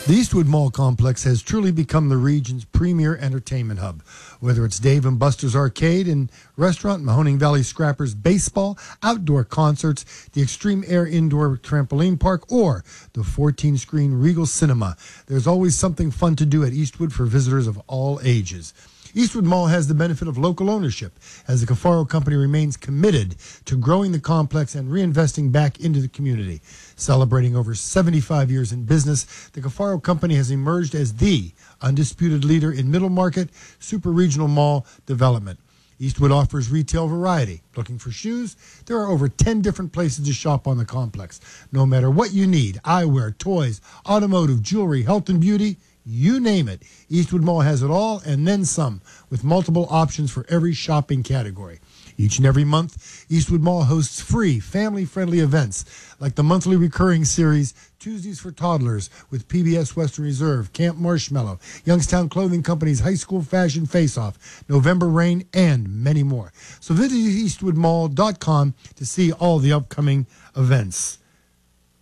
The Eastwood Mall complex has truly become the region's premier entertainment hub. Whether it's Dave and Buster's Arcade and Restaurant, Mahoning Valley Scrappers Baseball, outdoor concerts, the Extreme Air Indoor Trampoline Park, or the 14-screen Regal Cinema, there's always something fun to do at Eastwood for visitors of all ages. Eastwood Mall has the benefit of local ownership, as the Cafaro Company remains committed to growing the complex and reinvesting back into the community. Celebrating over 75 years in business, the Cafaro Company has emerged as the undisputed leader in middle market, super regional mall development. Eastwood offers retail variety. Looking for shoes? There are over 10 different places to shop on the complex. No matter what you need, eyewear, toys, automotive, jewelry, health and beauty, you name it, Eastwood Mall has it all and then some, with multiple options for every shopping category. Each and every month, Eastwood Mall hosts free, family-friendly events like the monthly recurring series Tuesdays for Toddlers with PBS Western Reserve, Camp Marshmallow, Youngstown Clothing Company's High School Fashion Face-Off, November Rain, and many more. So visit eastwoodmall.com to see all the upcoming events.